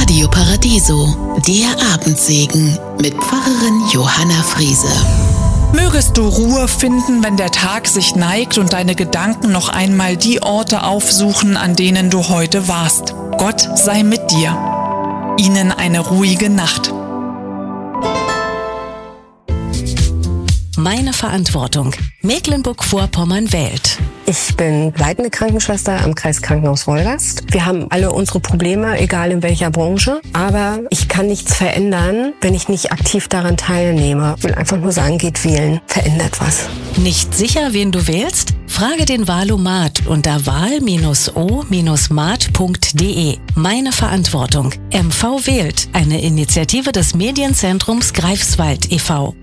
Radio Paradiso, der Abendsegen mit Pfarrerin Johanna Friese. Mögest du Ruhe finden, wenn der Tag sich neigt und deine Gedanken noch einmal die Orte aufsuchen, an denen du heute warst. Gott sei mit dir. Ihnen eine ruhige Nacht. Meine Verantwortung. Mecklenburg-Vorpommern wählt. Ich bin leitende Krankenschwester am Kreiskrankenhaus Wolgast. Wir haben alle unsere Probleme, egal in welcher Branche. Aber ich kann nichts verändern, wenn ich nicht aktiv daran teilnehme. Ich will einfach nur sagen, geht wählen. Verändert was. Nicht sicher, wen du wählst? Frage den Wahlomat unter wahl-o-mat.de. Meine Verantwortung. MV wählt. Eine Initiative des Medienzentrums Greifswald e.V.